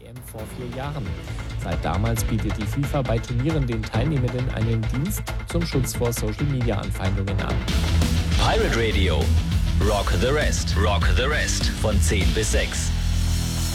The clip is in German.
WM vor 4 Jahren. Seit damals bietet die FIFA bei Turnieren den Teilnehmenden einen Dienst zum Schutz vor Social-Media-Anfeindungen an. Pirate Radio. Rock the Rest. Rock the Rest. Von 10 bis 6.